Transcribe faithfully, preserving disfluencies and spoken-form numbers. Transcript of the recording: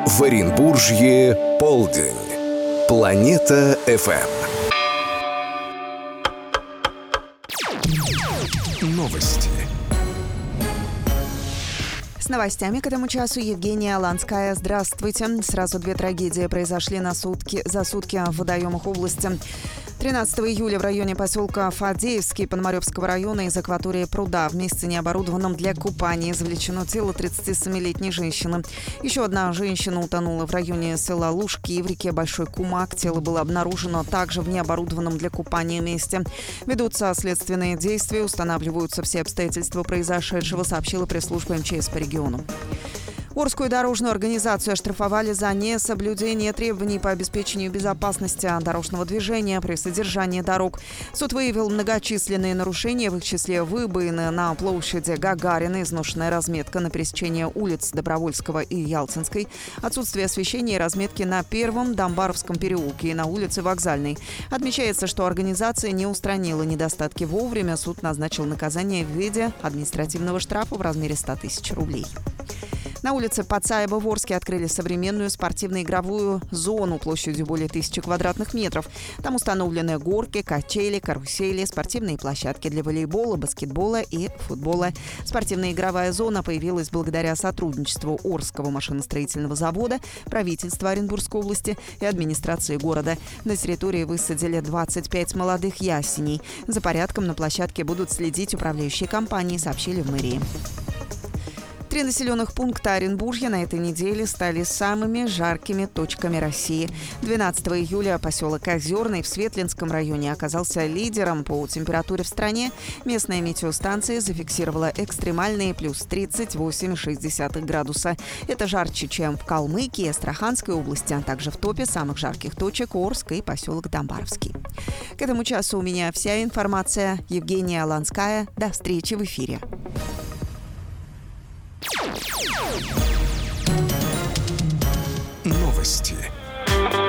В Оренбуржье полдень. Планета эф эм. Новости. С новостями к этому часу Евгения Аланская. Здравствуйте. Сразу две трагедии произошли на сутки, за сутки в водоемах области. тринадцатого июля в районе поселка Фадеевский Пономаревского района из акватории пруда в месте, необорудованном для купания, извлечено тело тридцатисемилетней женщины. Еще одна женщина утонула в районе села Лужки в реке Большой Кумак. Тело было обнаружено также в необорудованном для купания месте. Ведутся следственные действия, устанавливаются все обстоятельства произошедшего, сообщила пресс-служба эм че эс по региону. Орскую дорожную организацию оштрафовали за несоблюдение требований по обеспечению безопасности дорожного движения при содержании дорог. Суд выявил многочисленные нарушения, в их числе выбоины на площади Гагарина, изношенная разметка на пересечении улиц Добровольского и Ялтинской, отсутствие освещения и разметки на Первом Домбаровском переулке и на улице Вокзальной. Отмечается, что организация не устранила недостатки вовремя. Суд назначил наказание в виде административного штрафа в размере ста тысяч рублей. На улице Пацаева в Орске открыли современную спортивно-игровую зону площадью более тысячи квадратных метров. Там установлены горки, качели, карусели, спортивные площадки для волейбола, баскетбола и футбола. Спортивная игровая зона появилась благодаря сотрудничеству Орского машиностроительного завода, правительства Оренбургской области и администрации города. На территории высадили двадцать пять молодых ясеней. За порядком на площадке будут следить управляющие компании, сообщили в мэрии. Три населенных пункта Оренбуржья на этой неделе стали самыми жаркими точками России. двенадцатого июля поселок Озерный в Светлинском районе оказался лидером по температуре в стране. Местная метеостанция зафиксировала экстремальные плюс тридцать восемь целых шесть десятых градуса. Это жарче, чем в Калмыкии и Астраханской области, а также в топе самых жарких точек Орск и поселок Домбаровский. К этому часу у меня вся информация. Евгения Аланская. До встречи в эфире. Новости.